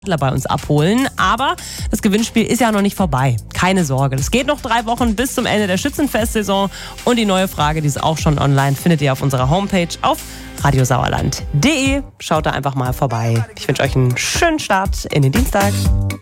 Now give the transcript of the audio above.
bei uns abholen. Aber das Gewinnspiel ist ja noch nicht vorbei. Keine Sorge. Es geht noch 3 Wochen bis zum Ende der Schützenfestsaison. Und die neue Frage, die ist auch schon online, findet ihr auf unserer Homepage auf radiosauerland.de. Schaut da einfach mal vorbei. Ich wünsche euch einen schönen Start in den Dienstag.